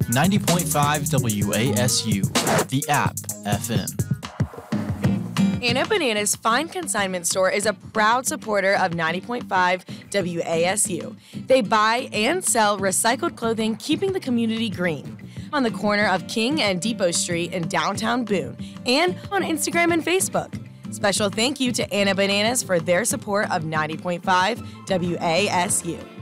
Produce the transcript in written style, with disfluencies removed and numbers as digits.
90.5 WASU, the app FM. Anna Bananas Fine Consignment Store is a proud supporter of 90.5 WASU. They buy and sell recycled clothing, keeping the community green. On the corner of King and Depot Street in downtown Boone, and on Instagram and Facebook. Special thank you to Anna Bananas for their support of 90.5 WASU.